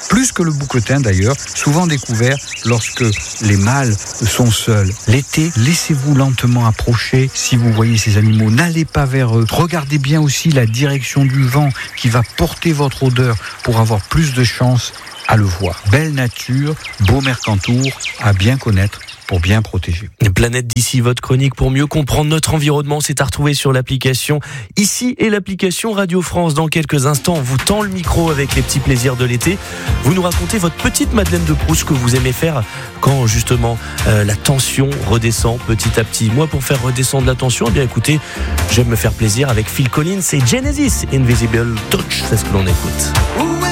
plus que le bouquetin d'ailleurs, souvent découvert lorsque les mâles sont seuls. L'été, laissez-vous lentement approcher. Si vous voyez ces animaux, n'allez pas vers eux. Regardez bien aussi la direction du vent qui va porter votre odeur pour avoir plus de chance à le voir. Belle nature, beau Mercantour, à bien connaître pour bien protéger. Planète d'ici, votre chronique pour mieux comprendre notre environnement, c'est à retrouver sur l'application Ici et l'application Radio France. Dans quelques instants, on vous tend le micro avec les petits plaisirs de l'été. Vous nous racontez votre petite Madeleine de Proust que vous aimez faire quand justement la tension redescend petit à petit. Moi, pour faire redescendre la tension, eh bien écoutez, j'aime me faire plaisir avec Phil Collins et Genesis, Invisible Touch, c'est ce que l'on écoute.